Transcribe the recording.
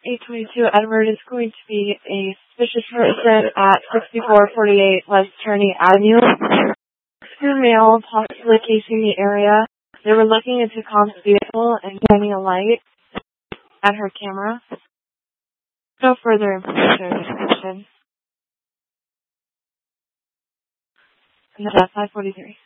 822 Edward is going to be a suspicious person at 6448 West Kearney Avenue. Two male, possibly casing the area. They were looking into Com's vehicle and shining a light at her camera. No further information or description. And that's 543.